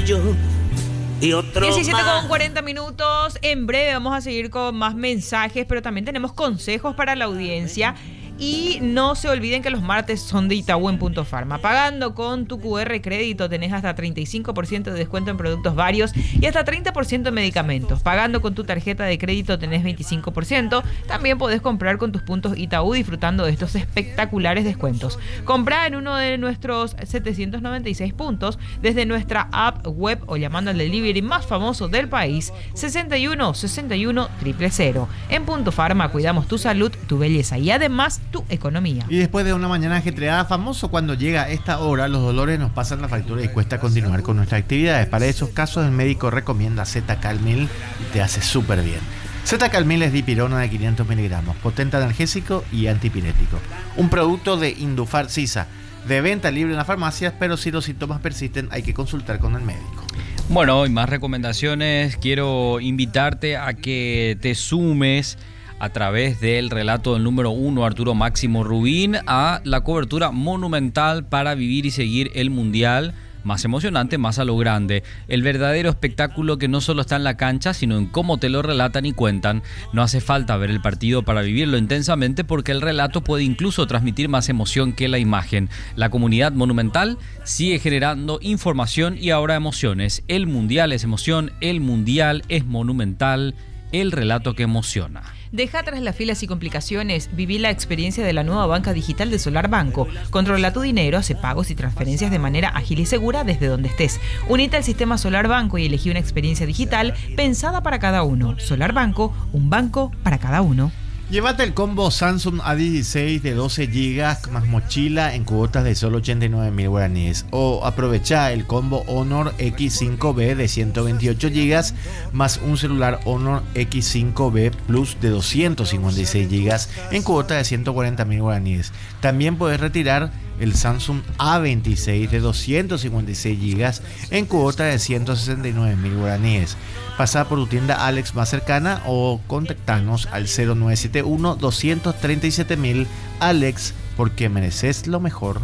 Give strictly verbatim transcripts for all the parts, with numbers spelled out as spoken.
cabello y otro diecisiete más. con cuarenta minutos. En breve vamos a seguir con más mensajes, pero también tenemos consejos para la audiencia. Y no se olviden que los martes son de Itaú en Punto Farma. Pagando con tu cu erre crédito tenés hasta treinta y cinco por ciento de descuento en productos varios y hasta treinta por ciento en medicamentos. Pagando con tu tarjeta de crédito tenés veinticinco por ciento. También podés comprar con tus puntos Itaú disfrutando de estos espectaculares descuentos. Comprá en uno de nuestros setecientos noventa y seis puntos desde nuestra app, web o llamando al delivery más famoso del país, sesenta y uno sesenta y uno cero cero cero. En Punto Farma cuidamos tu salud, tu belleza y además tu economía. Y después de una mañana ajetreada, famoso cuando llega esta hora, los dolores nos pasan la factura y cuesta continuar con nuestras actividades. Para esos casos, el médico recomienda Z-Calmil y te hace súper bien. Z-Calmil es dipirona de quinientos miligramos, potente analgésico y antipirético. Un producto de Indufar Sisa, de venta libre en las farmacias, pero si los síntomas persisten hay que consultar con el médico. Bueno, hoy más recomendaciones. Quiero invitarte a que te sumes a través del relato del número uno, Arturo Máximo Rubín, a la cobertura monumental para vivir y seguir el Mundial. Más emocionante, más a lo grande. El verdadero espectáculo que no solo está en la cancha, sino en cómo te lo relatan y cuentan. No hace falta ver el partido para vivirlo intensamente, porque el relato puede incluso transmitir más emoción que la imagen. La comunidad monumental sigue generando información y ahora emociones. El Mundial es emoción, el Mundial es monumental, el relato que emociona. Deja atrás las filas y complicaciones. Viví la experiencia de la nueva banca digital de Solar Banco. Controla tu dinero, hace pagos y transferencias de manera ágil y segura desde donde estés. Unite al sistema Solar Banco y elegí una experiencia digital pensada para cada uno. Solar Banco, un banco para cada uno. Llévate el combo Samsung A dieciséis de doce gigas más mochila en cuotas de solo ochenta y nueve mil guaraníes. O aprovecha el combo Honor X cinco B de ciento veintiocho gigas más un celular Honor X cinco B Plus de doscientos cincuenta y seis gigas en cuota de ciento cuarenta mil guaraníes. También puedes retirar el Samsung A veintiséis de doscientos cincuenta y seis gigas en cuota de ciento sesenta y nueve mil guaraníes. Pasá por tu tienda Alex más cercana o contactanos al cero nueve siete uno, dos tres siete mil. Alex, porque mereces lo mejor.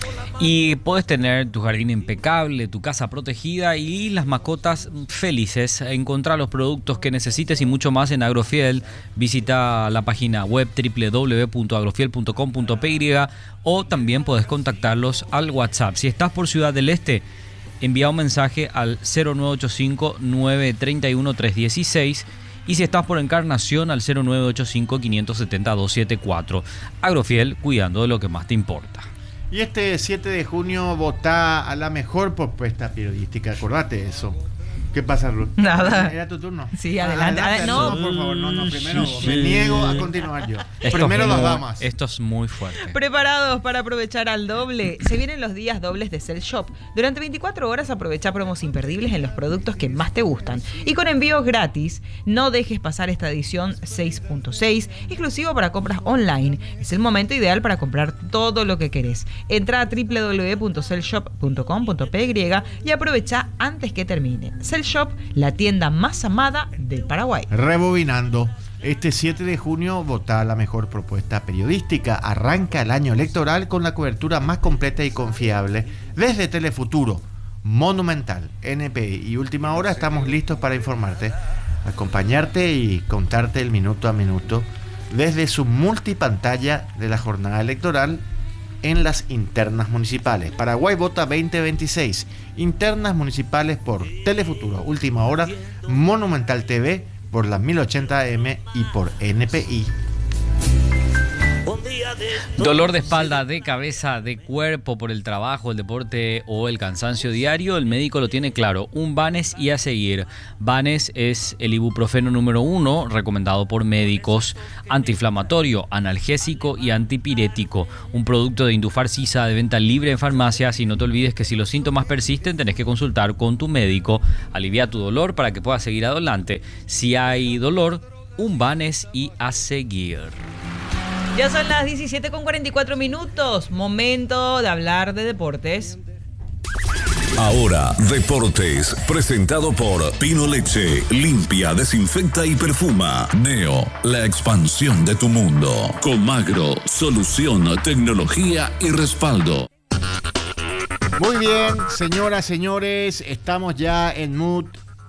Y puedes tener tu jardín impecable, tu casa protegida y las mascotas felices. Encontrar los productos que necesites y mucho más en Agrofiel. Visita la página web doble u doble u doble u punto agrofiel punto com punto pe ye o también puedes contactarlos al WhatsApp. Si estás por Ciudad del Este, envía un mensaje al cero nueve ocho cinco, nueve tres uno, tres uno seis. Y si estás por Encarnación, al cero nueve ocho cinco, cinco siete cero, dos siete cuatro. Agrofiel, cuidando de lo que más te importa. Y este siete de junio votá a la mejor propuesta periodística. Acordate de eso. ¿Qué pasa, Ruth? Nada. Era tu turno. Sí, adelante. Adelante, No. no, por favor, no, no, primero Sí, vos. sí. Me niego a continuar yo. Esto Primero es las muy- damas. Esto es muy fuerte. ¿Preparados para aprovechar al doble? Se vienen los días dobles de Cell Shop. Durante veinticuatro horas aprovecha promos imperdibles en los productos que más te gustan. Y con envíos gratis, no dejes pasar esta edición seis punto seis, exclusivo para compras online. Es el momento ideal para comprar todo lo que querés. Entra a doble u doble u doble u punto cell shop punto com punto pe ye y aprovecha antes que termine. Cell Shop, la tienda más amada del Paraguay. Rebobinando. Este siete de junio vota la mejor propuesta periodística. Arranca el año electoral con la cobertura más completa y confiable desde Telefuturo, Monumental, N P I y Última Hora. Estamos listos para informarte, acompañarte y contarte el minuto a minuto desde su multipantalla de la jornada electoral en las internas municipales. Paraguay Vota veinte veintiséis, internas municipales por Telefuturo, Última Hora, Monumental T V, por la mil ochenta A M y por N P I. Dolor de espalda, de cabeza, de cuerpo por el trabajo, el deporte o el cansancio diario, el médico lo tiene claro. Un Banes y a seguir. Banes es el ibuprofeno número uno, recomendado por médicos, antiinflamatorio, analgésico y antipirético. Un producto de Indufar Sisa de venta libre en farmacias. Y no te olvides que si los síntomas persisten, tenés que consultar con tu médico. Alivia tu dolor para que puedas seguir adelante. Si hay dolor, un Banes y a seguir. Ya son las diecisiete con cuarenta y cuatro minutos. Momento de hablar de deportes. Ahora, Deportes, presentado por Pino Leche, limpia, desinfecta y perfuma. Neo, la expansión de tu mundo. Comagro, solución, tecnología y respaldo. Muy bien, señoras, señores, estamos ya en mood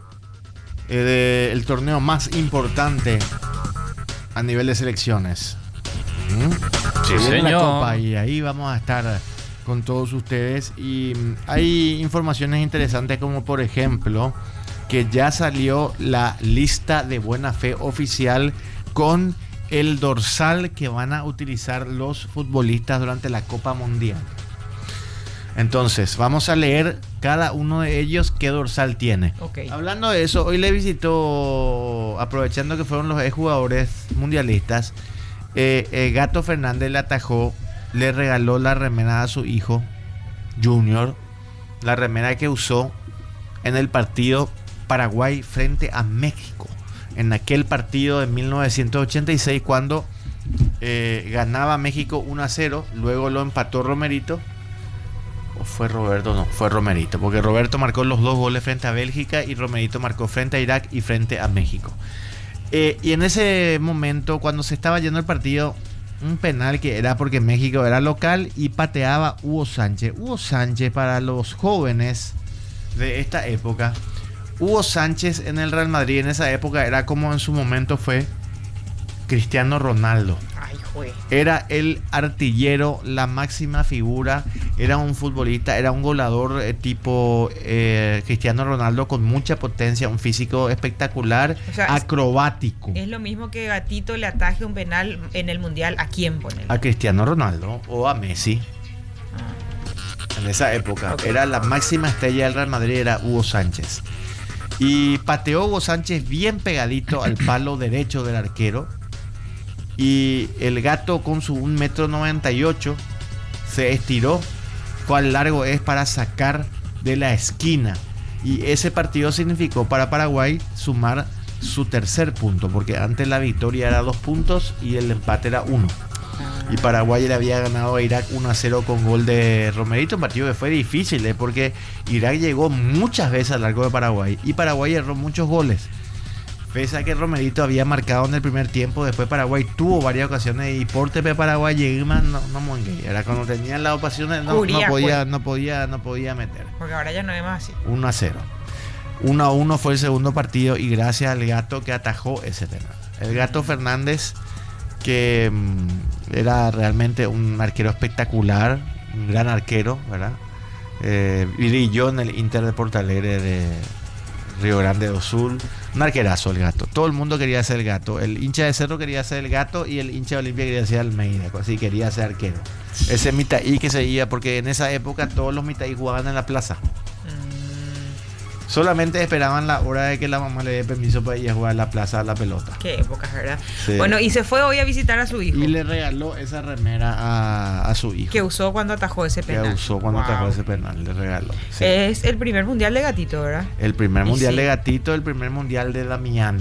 eh, del torneo más importante a nivel de selecciones. ¿Mm? Sí, Se viene la señor. Copa y ahí vamos a estar con todos ustedes. Y mm, hay informaciones interesantes como por ejemplo que ya salió la lista de buena fe oficial con el dorsal que van a utilizar los futbolistas durante la Copa Mundial. Entonces, vamos a leer cada uno de ellos qué dorsal tiene. Ok. Hablando de eso, hoy le visitó, aprovechando que fueron los jugadores mundialistas, eh, eh, Gato Fernández le atajó, le regaló la remera a su hijo, Junior, la remera que usó en el partido Paraguay frente a México, en aquel partido de mil novecientos ochenta y seis cuando eh, ganaba México uno a cero, luego lo empató Romerito. ¿O fue Roberto? No, fue Romerito, porque Roberto marcó los dos goles frente a Bélgica y Romerito marcó frente a Irak y frente a México. Eh, y en ese momento, cuando se estaba yendo el partido, un penal que era porque México era local y pateaba Hugo Sánchez. Hugo Sánchez, para los jóvenes de esta época, Hugo Sánchez en el Real Madrid en esa época era como en su momento fue Cristiano Ronaldo. Ay, jue. Era el artillero, la máxima figura, era un futbolista, era un goleador eh, tipo eh, Cristiano Ronaldo con mucha potencia, un físico espectacular, O sea, es- acrobático. Es lo mismo que Gatito le ataje un penal en el Mundial. ¿A quién poner? A Cristiano Ronaldo o a Messi. En esa época Ok. era la máxima estrella del Real Madrid, era Hugo Sánchez. Y pateó Hugo Sánchez bien pegadito al palo derecho del arquero. Y el Gato con su un metro noventa y ocho se estiró. Cuán largo es para sacar de la esquina. Y ese partido significó para Paraguay sumar su tercer punto, porque antes la victoria era dos puntos y el empate era uno. Y Paraguay le había ganado a Irak uno a cero con gol de Romerito, un partido que fue difícil, ¿eh? Porque Irak llegó muchas veces al arco de Paraguay y Paraguay erró muchos goles. Pese a que Romerito había marcado en el primer tiempo, después Paraguay tuvo varias ocasiones y por T P Paraguay llegó no, no mongue. Era cuando tenían las ocasiones no, no Curia, podía, pues. no podía, no podía meter. Porque ahora ya no es más así. uno a cero. uno a uno fue el segundo partido y gracias al Gato que atajó ese penal. El Gato Fernández, que mmm, era realmente un arquero espectacular, un gran arquero, ¿verdad? Eh, brilló en el Inter de Porto Alegre de Río Grande do Sul. Un arquerazo el Gato. Todo el mundo quería ser el Gato. El hincha de Cerro quería ser el Gato y el hincha de Olimpia quería ser Almeida. Así quería ser arquero. Ese Mitaí que se iba, porque en esa época todos los Mitaí jugaban en la plaza. Solamente esperaban la hora de que la mamá le dé permiso para ir a jugar a la plaza a la pelota. Qué épocas, ¿verdad? Sí. Bueno, y se fue hoy a visitar a su hijo. Y le regaló esa remera a, a su hijo. Que usó cuando atajó ese Que penal. usó cuando Wow. atajó ese penal. Le regaló. Sí. Es el primer mundial de Gatito, ¿verdad? El primer Y mundial sí. de Gatito, el primer mundial de Damián.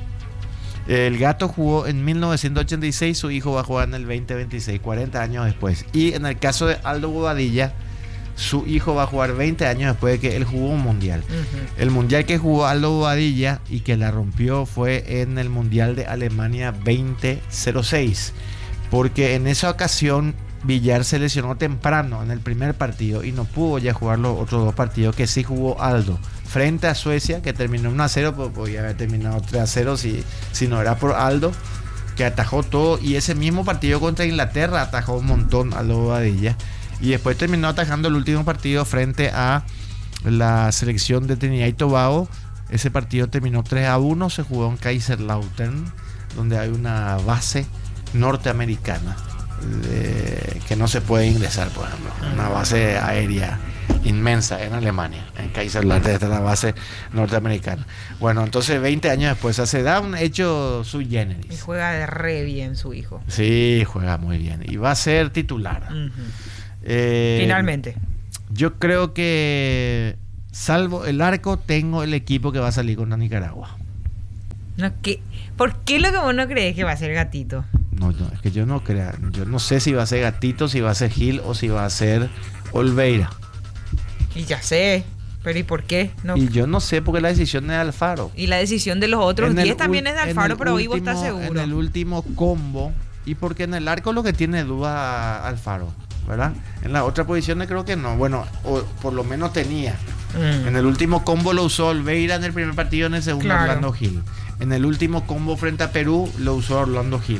El Gato jugó en mil novecientos ochenta y seis, su hijo va a jugar en el veinte veintiséis, cuarenta años después. Y en el caso de Aldo Bobadilla, su hijo va a jugar veinte años después de que él jugó un mundial. Ujú. El mundial que jugó Aldo Bobadilla y que la rompió fue en el mundial de Alemania veinte cero seis, porque en esa ocasión Villar se lesionó temprano en el primer partido y no pudo ya jugar los otros dos partidos que sí jugó Aldo. Frente a Suecia, que terminó uno a cero, pues podía haber terminado tres a cero si, si no era por Aldo, que atajó todo. Y ese mismo partido contra Inglaterra atajó un montón a Aldo Bobadilla. Y después terminó atajando el último partido frente a la selección de Trinidad y Tobago. Ese partido terminó tres a uno, se jugó en Kaiserslautern, donde hay una base norteamericana de, que no se puede ingresar, por ejemplo. Una base aérea inmensa en Alemania, en Kaiserslautern está la base norteamericana. Bueno, entonces veinte años después se da un hecho sui Y generis. juega de re bien su hijo. Sí, juega muy bien y va a ser titular. Ujú. Eh, Finalmente. Yo creo que, salvo el arco, tengo el equipo que va a salir contra Nicaragua. No, ¿qué? ¿Por qué lo que vos no crees que va a ser Gatito? No, no, es que yo no creo. Yo no sé si va a ser Gatito, si va a ser Gil o si va a ser Olveira. Y ya sé, pero ¿y por qué? No. Y yo no sé porque la decisión es de Alfaro. Y la decisión de los otros En el diez también ul- es de en Alfaro, el pero hoy vos estás último- seguro. En el último combo, y porque en el arco lo que tiene duda Alfaro. ¿verdad? En las otras posiciones creo que no. Bueno, o por lo menos tenía. Mm. En el último combo lo usó Olveira en el primer partido, en el segundo Claro. Orlando Gil. En el último combo frente a Perú lo usó Orlando Gil.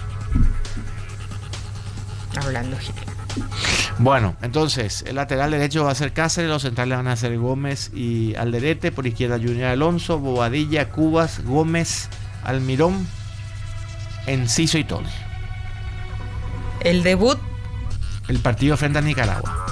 Hablando Gil. Bueno, entonces el lateral derecho va a ser Cáceres, los centrales van a ser Gómez y Alderete, por izquierda Junior Alonso, Bobadilla, Cubas, Gómez, Almirón, Enciso y Tole. El debut. El partido frente a Nicaragua.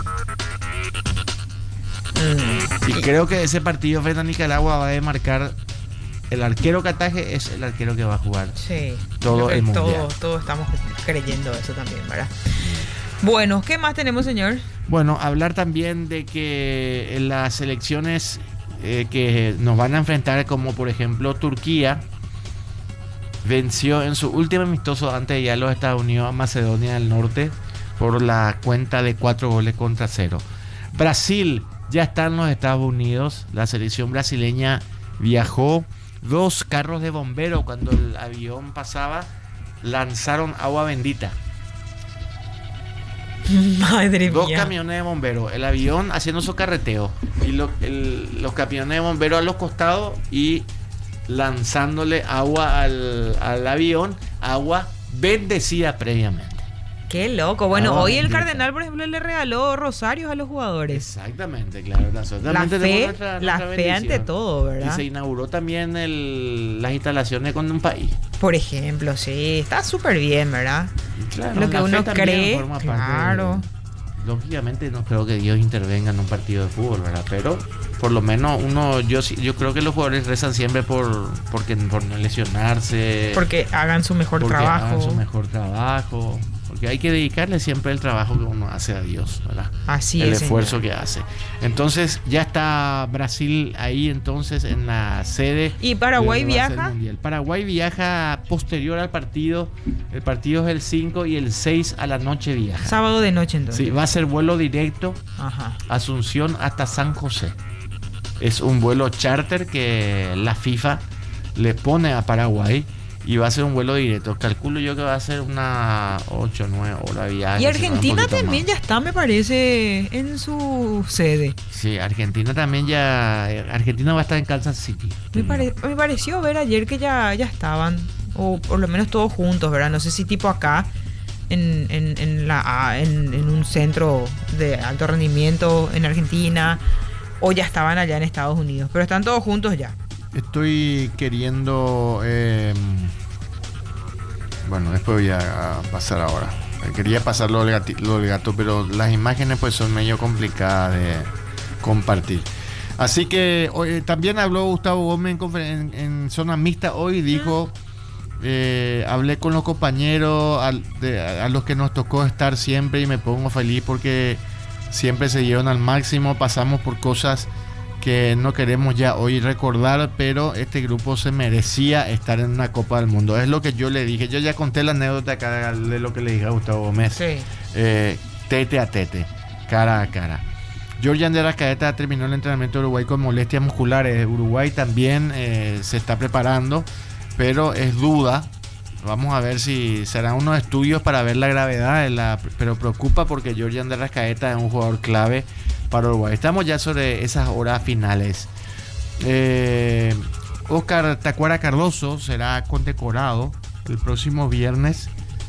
mm, Y creo que ese partido frente a Nicaragua va a demarcar el arquero que ataje, es el arquero que va a jugar. Sí. Todo Creo que el mundial. Todos todo estamos creyendo eso también, ¿verdad? Bueno, ¿qué más tenemos, señor? Bueno, hablar también de que en las selecciones eh, que nos van a enfrentar, como por ejemplo Turquía, venció en su último amistoso ante ya los Estados Unidos a Macedonia del Norte por la cuenta de cuatro goles contra cero. Brasil ya está en los Estados Unidos. La selección brasileña viajó. Dos carros de bomberos, cuando el avión pasaba, lanzaron agua bendita. Madre Dos mía. camiones de bomberos, el avión haciendo su carreteo y lo- el- los camiones de bomberos a los costados y lanzándole agua al, al avión, agua bendecida previamente. Qué loco. Bueno, Agua hoy el bendita. Cardenal, por ejemplo, le regaló rosarios a los jugadores. Exactamente, claro. Nosotros La también tenemos fe, nuestra- la nuestra fe ante bendición. todo, Y ¿verdad? se inauguró también el- las instalaciones con un país. Por ejemplo, sí, está súper bien, ¿verdad? Claro, Lo que la fe uno también cree, forma parte claro. de- lógicamente no creo que Dios intervenga en un partido de fútbol, ¿verdad? Pero por lo menos uno, yo sí- yo creo que los jugadores rezan siempre por, porque, por no lesionarse, Porque hagan su mejor porque trabajo. hagan su mejor trabajo, porque hay que dedicarle siempre el trabajo que uno hace a Dios, ¿verdad? Así el es, esfuerzo señor. que hace. Entonces ya está Brasil ahí entonces en la sede. ¿Y Paraguay de donde va a ser el viaja? Mundial. Paraguay viaja posterior al partido. El partido es el cinco y el seis a la noche viaja. Sábado de noche, entonces. Sí, va a ser vuelo directo Ajá. Asunción hasta San José. Es un vuelo charter que la FIFA le pone a Paraguay y va a ser un vuelo directo. Calculo yo que va a ser una ocho o nueve horas de viaje. Y si no, un Argentina poquito también más. ya está, me parece, en su sede. Sí, Argentina también ya. Argentina va a estar en Kansas City. Me, pare- me pareció ver ayer que ya, ya estaban, o por lo menos todos juntos, ¿verdad? No sé si tipo acá, en, en, en, la, ah, en, en un centro de alto rendimiento en Argentina, o ya estaban allá en Estados Unidos, pero están todos juntos ya. Estoy queriendo. eh, bueno, después voy a pasar ahora. Quería pasar lo del, gati- lo del gato, pero las imágenes pues son medio complicadas de compartir. Así que hoy, también habló Gustavo Gómez en, confer- en- en zona mixta hoy. Dijo: eh, hablé con los compañeros al- de- a, a los que nos tocó estar siempre y me pongo feliz porque siempre se dieron al máximo. Pasamos por cosas que no queremos ya hoy recordar, pero este grupo se merecía estar en una Copa del Mundo. Es lo que yo le dije. Yo ya conté la anécdota acá de lo que le dije a Gustavo Gómez. Sí. Eh, tete a tete, cara a cara. Georgian de Arrascaeta terminó el entrenamiento de Uruguay con molestias musculares. Uruguay también eh, se está preparando, pero es duda. Vamos a ver si serán unos estudios para ver la gravedad de la, pero preocupa porque Georgian de Arrascaeta es un jugador clave para Uruguay. Estamos ya sobre esas horas finales. Eh, Oscar Tacuara Cardoso será condecorado el próximo viernes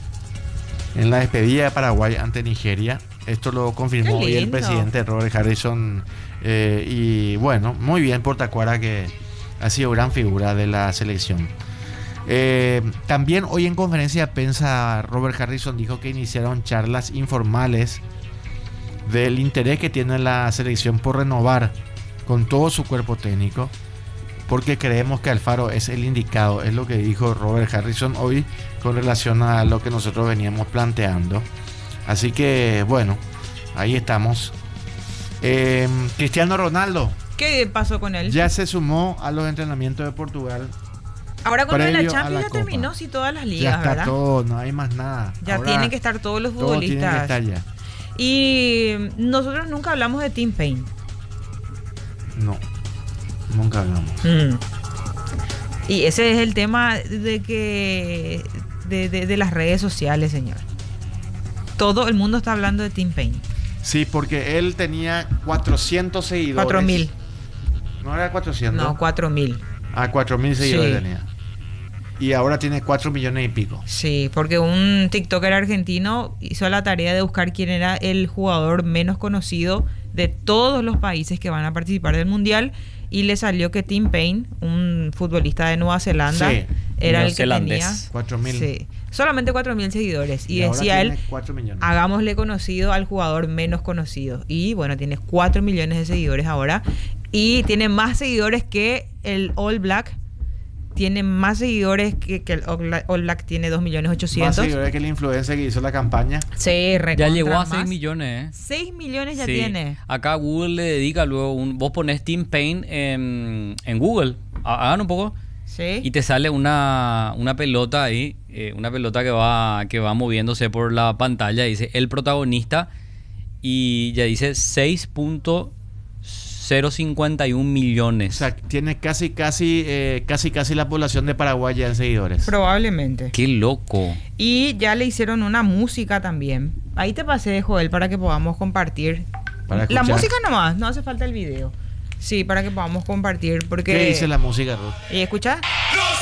en la despedida de Paraguay ante Nigeria. Esto lo confirmó Qué hoy el lindo. presidente Robert Harrison. Eh, y bueno, muy bien por Tacuara, que ha sido gran figura de la selección. Eh, también hoy en conferencia de prensa Robert Harrison dijo que iniciaron charlas informales del interés que tiene la selección por renovar con todo su cuerpo técnico, porque creemos que Alfaro es el indicado. Es lo que dijo Robert Harrison hoy con relación a lo que nosotros veníamos planteando. Así que bueno, ahí estamos. eh, Cristiano Ronaldo ¿Qué pasó con él? ya se sumó a los entrenamientos de Portugal. Ahora con lo de la previo a Champions la ya terminó, Copa. sí, todas las Ya ligas, está ¿verdad? todo, no hay más nada. Ya Ahora tienen que estar todos los todos tienen que futbolistas. estar ya. Y nosotros nunca hablamos de Tim Payne. No, nunca hablamos. Mm. Y ese es el tema de que de, de- de las redes sociales, señor. todo el mundo está hablando de Tim Payne. Sí, porque él tenía cuatrocientos seguidores. cuatro mil. ¿No era cuatrocientos? No, cuatro mil. Ah, cuatro mil seguidores Sí. tenía. Y ahora tiene cuatro millones y pico. Sí, porque un TikToker argentino hizo la tarea de buscar quién era el jugador menos conocido de todos los países que van a participar del Mundial y le salió que Tim Payne, un futbolista de Nueva Zelanda, Sí, era el que neozelandés. tenía cuatro mil. sí, solamente cuatro mil seguidores. Y, Y ahora decía él, tiene cuatro millones. hagámosle conocido al jugador menos conocido. Y bueno, tiene cuatro millones de seguidores ahora. Y tiene más seguidores que el All Black. Tiene más seguidores que, que el All Black, All Black tiene dos millones Más ochocientos. seguidores que el influencer que hizo la campaña. Sí, Ya recontra llegó a más. seis millones, ¿eh? seis millones ya Sí. tiene. Acá Google le dedica luego un... Vos pones Tim Payne en, en Google. Ha- Hagan un poco. Sí. Y te sale una, una pelota ahí. eh, una pelota que va, que va moviéndose por la pantalla. Dice el protagonista. Y ya dice seis punto cero cincuenta y uno O millones. sea, tiene casi, casi, eh, casi, casi la población de Paraguay ya en seguidores. Probablemente. Qué loco. Y ya le hicieron una música también. Ahí te pasé, Joel, para que podamos compartir. Para La escuchar. música nomás, no hace falta el video. Sí, para que podamos compartir. Porque... ¿Qué dice la música, Ruth? ¿Y escucha? Los